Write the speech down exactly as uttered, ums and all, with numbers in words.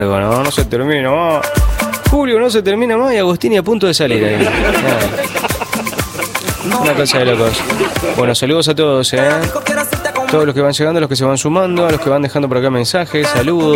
No, no se termina más. Julio no se termina más y Agostini a punto de salir ahí. Una cosa de locos. Bueno, saludos a todos, ¿eh? Todos los que van llegando, los que se van sumando, a los que van dejando por acá mensajes, saludos.